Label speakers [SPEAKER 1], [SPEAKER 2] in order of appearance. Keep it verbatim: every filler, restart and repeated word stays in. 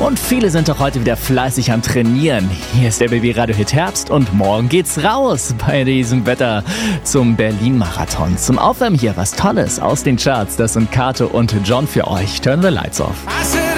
[SPEAKER 1] Und viele sind doch heute wieder fleißig am Trainieren. Hier ist der B B-Radio-Hit Herbst und morgen geht's raus bei diesem Wetter zum Berlin-Marathon. Zum Aufwärmen hier was Tolles aus den Charts. Das sind Kate und John für euch. Turn the Lights Off.